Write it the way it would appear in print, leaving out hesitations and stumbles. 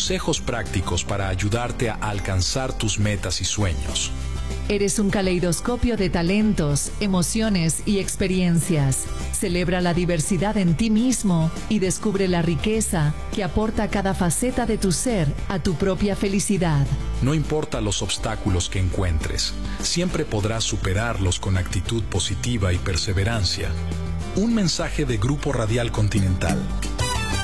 consejos prácticos para ayudarte a alcanzar tus metas y sueños. Eres un caleidoscopio de talentos, emociones y experiencias. Celebra la diversidad en ti mismo y descubre la riqueza que aporta cada faceta de tu ser a tu propia felicidad. No importa los obstáculos que encuentres, siempre podrás superarlos con actitud positiva y perseverancia. Un mensaje de Grupo Radial Continental.